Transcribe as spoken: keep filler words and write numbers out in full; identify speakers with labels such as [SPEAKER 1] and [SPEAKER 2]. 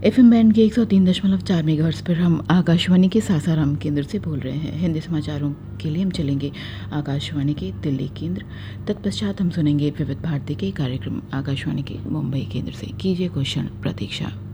[SPEAKER 1] F M band के एक सौ तीन दशमलव चार मेगाहर्ट्ज पर हम आकाशवाणी के सासाराम केंद्र से बोल रहे हैं। हिंदी समाचारों के लिए हम चलेंगे आकाशवाणी के दिल्ली केंद्र। तत्पश्चात हम सुनेंगे विविध भारती के कार्यक्रम आकाशवाणी के मुंबई केंद्र से। कीजिए क्वेश्चन प्रतीक्षा।